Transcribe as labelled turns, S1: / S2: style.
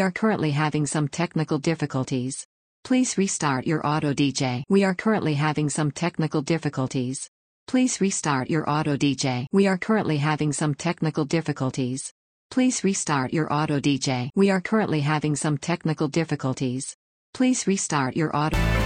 S1: are currently having some technical difficulties. Please restart your auto DJ. We are currently having some technical difficulties. Please restart your auto DJ. We are currently having some technical difficulties. Please restart your auto DJ. We are currently having some technical difficulties. Please restart your auto